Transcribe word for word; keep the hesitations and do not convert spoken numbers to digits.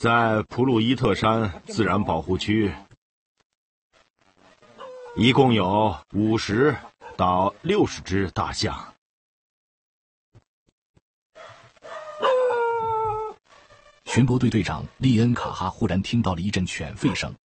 在普鲁伊特山自然保护区，一共有五十到六十只大象。 巡逻队队长利恩卡哈忽然听到了一阵犬吠声，